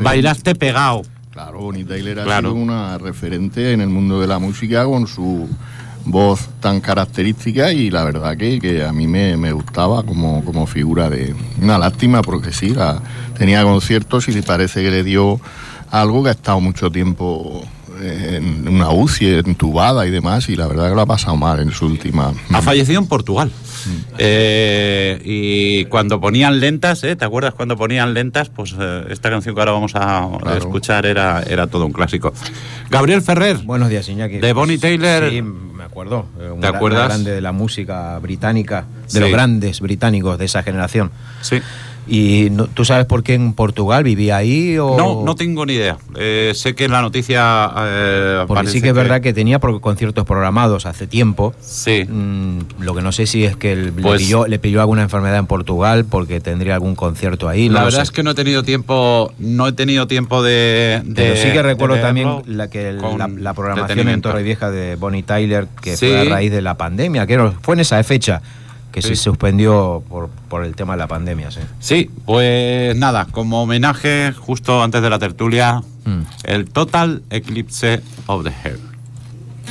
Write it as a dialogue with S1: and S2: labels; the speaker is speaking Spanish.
S1: Bailaste pegado.
S2: Claro, Bonnie Tyler ha sido una referente en el mundo de la música con su voz tan característica, y la verdad que a mí me gustaba como figura de... Una lástima porque sí, tenía conciertos y le parece que le dio algo, que ha estado mucho tiempo en una UCI, entubada y demás, y la verdad que lo ha pasado mal en su última...
S1: Ha fallecido en Portugal. Y cuando ponían lentas, ¿te acuerdas cuando ponían lentas? Pues esta canción que ahora vamos a escuchar era todo un clásico. Gabriel Ferrer.
S3: Buenos días, Iñaki.
S1: De Bonnie Tyler.
S3: Sí, me acuerdo.
S1: ¿Te acuerdas?
S3: Una grande de la música británica, de los grandes británicos de esa generación.
S1: Sí.
S3: ¿Y tú sabes por qué en Portugal vivía ahí? O...
S1: No tengo ni idea. Sé que en la noticia...
S3: porque sí que es verdad que tenía conciertos programados hace tiempo.
S1: Sí.
S3: Lo que no sé si es que le pilló alguna enfermedad en Portugal, porque tendría algún concierto ahí.
S1: La verdad es que no he tenido tiempo de...
S3: Pero sí que recuerdo también la programación en Torrevieja de Bonnie Tyler, que fue a raíz de la pandemia, que fue en esa fecha que se suspendió por el tema de la pandemia.
S1: Sí, pues nada, como homenaje, justo antes de la tertulia, el Total Eclipse of the Heart.